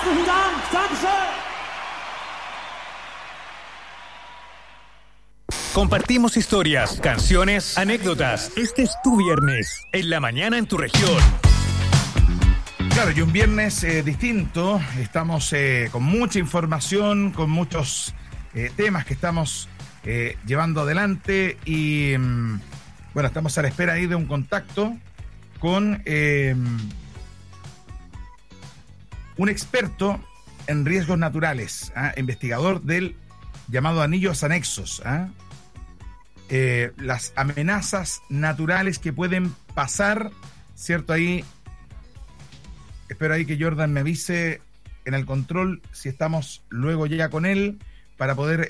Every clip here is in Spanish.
Herzlichen Dank. Dankeschön. Compartimos historias, canciones, anécdotas. Este es tu viernes, en la mañana en tu región. Claro, y un viernes distinto. Estamos con mucha información, con muchos temas que estamos llevando adelante y bueno, estamos a la espera ahí de un contacto con un experto en riesgos naturales, investigador del llamado anillos anexos, las amenazas naturales que pueden pasar, ¿cierto? Ahí, espero ahí que Jordan me avise en el control si estamos luego ya con él para poder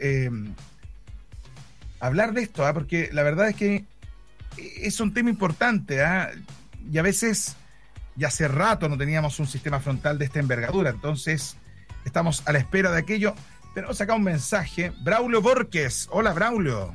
hablar de esto, porque la verdad es que es un tema importante, y a veces ya hace rato no teníamos un sistema frontal de esta envergadura, entonces estamos a la espera de aquello. Tenemos acá un mensaje. Braulio Borges. Hola, Braulio.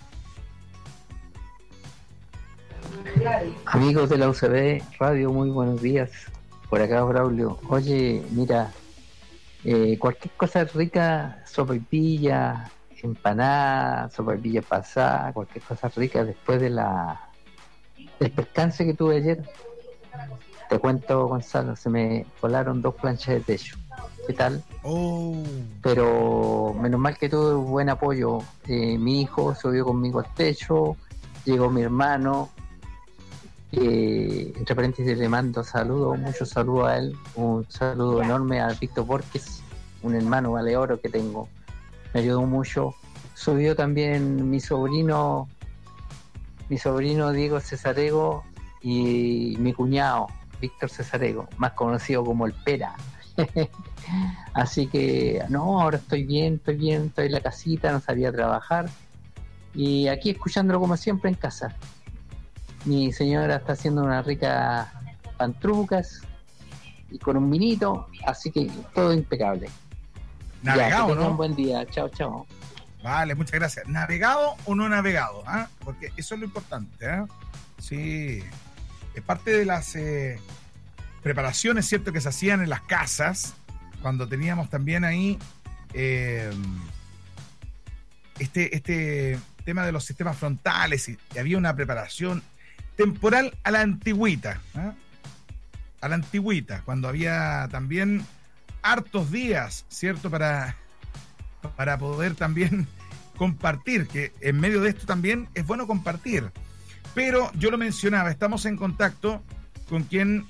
Amigos de la UCB Radio, muy buenos días. Por acá, Braulio. Oye, mira, cualquier cosa rica, sopaipilla, empanada, sopaipilla pasada, cualquier cosa rica después del percance que tuve ayer. Te cuento, Gonzalo, se me volaron 2 planchas de techo. ¿Qué tal? Oh. Pero menos mal que tuve buen apoyo. Mi hijo subió conmigo al techo, llegó mi hermano. Entre paréntesis le mando saludos, muchos saludos a él, un saludo enorme a Víctor Borges, un hermano vale oro que tengo, me ayudó mucho. Subió también mi sobrino Diego Cesarego y mi cuñado Víctor Cesarego, más conocido como el Pera. Así que no, ahora estoy bien, estoy en la casita, no salí a trabajar y aquí escuchándolo como siempre en casa. Mi señora está haciendo unas ricas pantrucas y con un vinito, así que todo impecable. Navegado, ¿no? Un buen día, chao, chao. Vale, muchas gracias. ¿Navegado o no navegado? Porque eso es lo importante. Sí, es parte de las preparaciones, ¿cierto?, que se hacían en las casas, cuando teníamos también ahí este tema de los sistemas frontales y había una preparación temporal a la antigüita, a la antigüita, cuando había también hartos días, ¿cierto?, para poder también compartir, que en medio de esto también es bueno compartir. Pero yo lo mencionaba, estamos en contacto con quien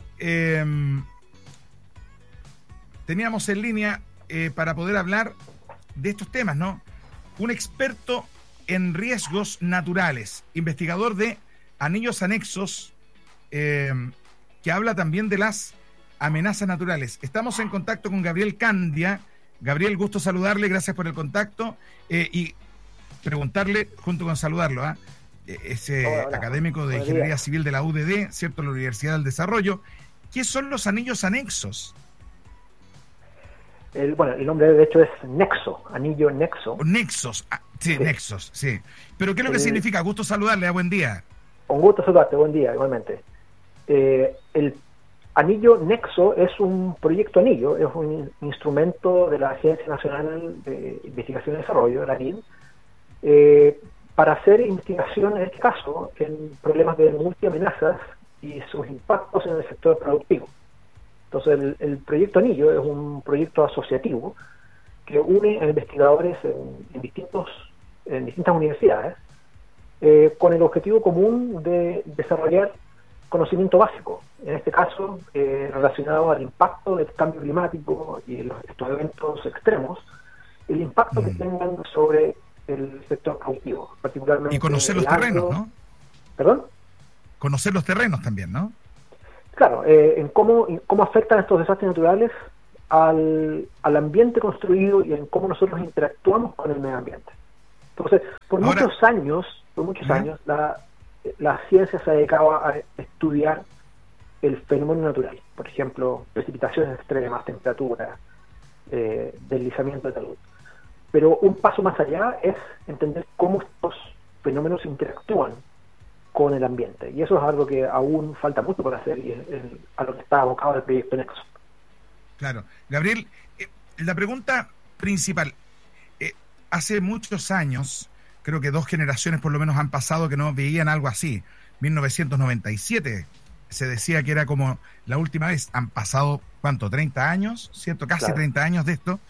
teníamos en línea para poder hablar de estos temas, ¿no? Un experto en riesgos naturales, investigador de anillos anexos, que habla también de las amenazas naturales. Estamos en contacto con Gabriel Candia. Gabriel, gusto saludarle, gracias por el contacto y preguntarle, junto con saludarlo, es académico de Ingeniería Civil de la UDD, ¿cierto?, la Universidad del Desarrollo. ¿Qué son los anillos anexos? El nombre de hecho es Nexo, anillo Nexo. Nexos, sí, Nexos, sí. Pero ¿qué es lo que significa? Gusto saludarle, buen día. Un gusto saludarte, buen día, igualmente. El anillo Nexo es un proyecto anillo, es un instrumento de la Agencia Nacional de Investigación y Desarrollo, la ANID, para hacer investigación, en este caso, en problemas de multiamenazas y sus impactos en el sector productivo. Entonces, el proyecto Anillo es un proyecto asociativo que une a investigadores en distintas universidades con el objetivo común de desarrollar conocimiento básico, en este caso relacionado al impacto del cambio climático y estos eventos extremos, el impacto que tengan sobre el sector productivo, particularmente. Y conocer los terrenos, ¿no? ¿Perdón? Conocer los terrenos también, ¿no? Claro, en cómo afectan estos desastres naturales al ambiente construido y en cómo nosotros interactuamos con el medio ambiente. Entonces, por muchos años, la ciencia se dedicaba a estudiar el fenómeno natural, por ejemplo, precipitaciones extremas, temperatura, deslizamiento de talud. Pero un paso más allá es entender cómo estos fenómenos interactúan con el ambiente, y eso es algo que aún falta mucho por hacer y es a lo que está abocado el proyecto Nexo. Claro. Gabriel, la pregunta principal, hace muchos años, creo que 2 generaciones por lo menos han pasado que no veían algo así. 1997 se decía que era como la última vez. Han pasado, ¿cuánto? 30 años, ¿cierto? Casi Claro. 30 años de esto.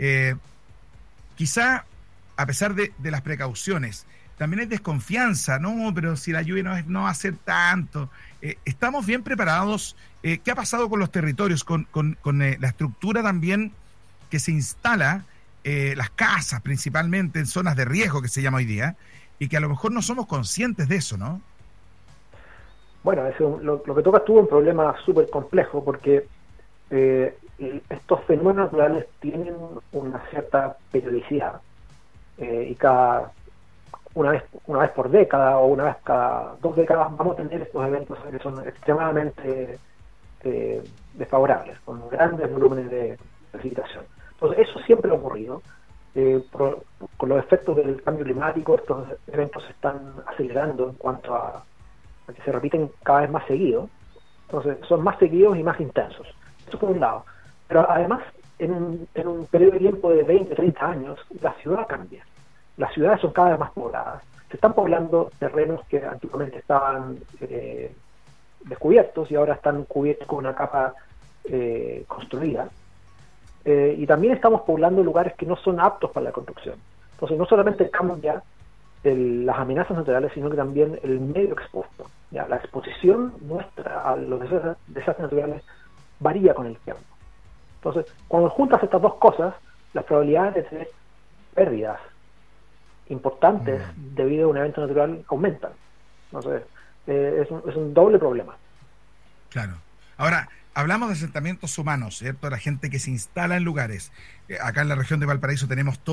Quizá, a pesar de las precauciones, también hay desconfianza, ¿no? Pero si la lluvia no va a ser tanto. ¿Estamos bien preparados? ¿Qué ha pasado con los territorios, con la estructura también que se instala, las casas principalmente en zonas de riesgo que se llama hoy día, y que a lo mejor no somos conscientes de eso, ¿no? Bueno, lo que tocas tú es un problema súper complejo porque estos fenómenos naturales tienen una cierta periodicidad y una vez por década o una vez cada 2 décadas vamos a tener estos eventos que son extremadamente desfavorables, con grandes volúmenes de precipitación. Entonces, eso siempre ha ocurrido. Con los efectos del cambio climático, estos eventos se están acelerando en cuanto a que se repiten cada vez más seguido. Entonces, son más seguidos y más intensos. Eso por un lado. Pero además, en un periodo de tiempo de 20, 30 años, la ciudad cambia. Las ciudades son cada vez más pobladas. Se están poblando terrenos que antiguamente estaban descubiertos y ahora están cubiertos con una capa construida. Y también estamos poblando lugares que no son aptos para la construcción. Entonces, no solamente cambia las amenazas naturales, sino que también el medio expuesto. ¿Ya? La exposición nuestra a los desastres naturales varía con el tiempo. Entonces, cuando juntas estas dos cosas, las probabilidades de tener pérdidas importantes debido a un evento natural aumentan. Entonces, es un doble problema. Claro. Ahora, hablamos de asentamientos humanos, ¿cierto? La gente que se instala en lugares. Acá en la región de Valparaíso tenemos todo